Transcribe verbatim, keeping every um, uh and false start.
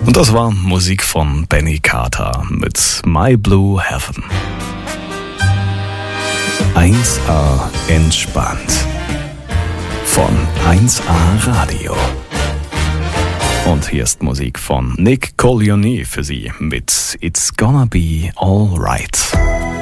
Und das war Musik von Benny Carter mit My Blue Heaven. eins A entspannt. Von eins A Radio. Und hier ist Musik von Nick Collioni für Sie mit It's Gonna Be Alright.